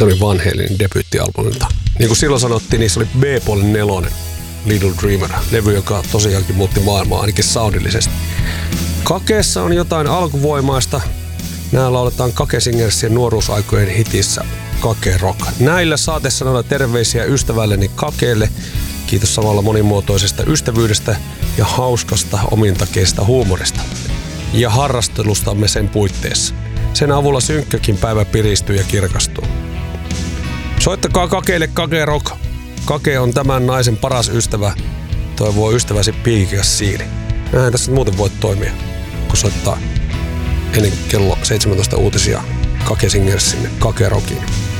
Se oli Van Halenin debyyttialbumilta. Niin kuin silloin sanottiin, niin se oli B-puolen 4, Little Dreamer, levy, joka tosiaankin muutti maailmaa ainakin soundillisesti. Kakeessa on jotain alkuvoimaista. Nämä lauletaan Kake Singersien nuoruusaikojen hitissä Kake Rock. Näillä saatesanoilla terveisiä ystävälleni Kakeelle. Kiitos samalla monimuotoisesta ystävyydestä ja hauskasta omintakeista huumorista. Ja harrastelustamme sen puitteissa. Sen avulla synkkäkin päivä piristyy ja kirkastuu. Soittakaa Kakeelle Kake Rock. Kake on tämän naisen paras ystävä. Toivoo ystäväsi piikikäs siiri. Näin tässä muuten voit toimia, kun soittaa ennen kello 17 uutisia Kake Singersin Kake Rockiin.